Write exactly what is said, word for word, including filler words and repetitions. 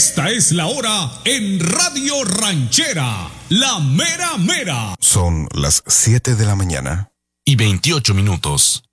Esta es la hora en Radio Ranchera, la mera mera. Son las siete de la mañana y veintiocho minutos.